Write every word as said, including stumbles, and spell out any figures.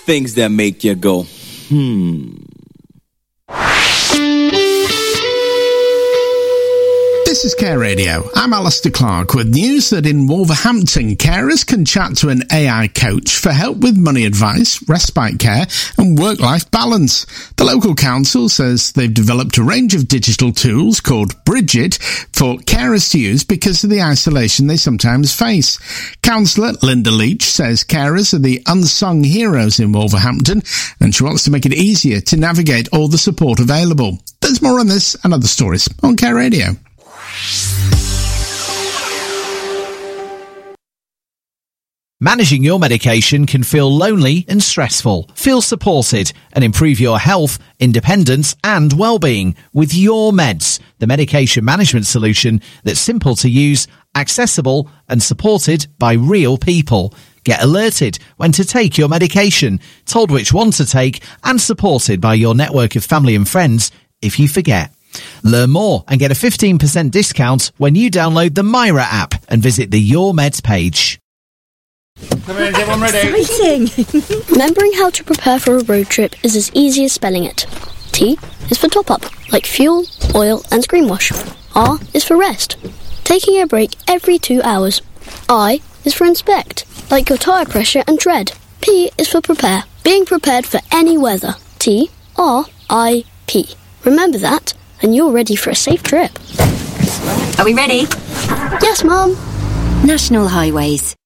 Things that make you go, hmm. This is Care Radio. I'm Alistair Clark with news that in Wolverhampton, carers can chat to an A I coach for help with money advice, respite care and work-life balance. The local council says they've developed a range of digital tools called Bridget for carers to use because of the isolation they sometimes face. Councillor Linda Leach says carers are the unsung heroes in Wolverhampton and she wants to make it easier to navigate all the support available. There's more on this and other stories on Care Radio. Managing your medication can feel lonely and stressful. Feel supported and improve your health, independence and well-being with Your Meds, the medication management solution that's simple to use, accessible and supported by real people. Get alerted when to take your medication, told which one to take and supported by your network of family and friends if you forget. Learn more and get a fifteen percent discount when you download the Myra app and visit the Your Meds page. Come in, everyone ready? Exciting! Remembering how to prepare for a road trip is as easy as spelling it. T is for top up, like fuel, oil and screen wash. R is for rest, taking a break every two hours. I is for inspect, like your tyre pressure and tread. P is for prepare, being prepared for any weather. T R I P. Remember that, and you're ready for a safe trip. Are we ready? Yes, Mum. National Highways.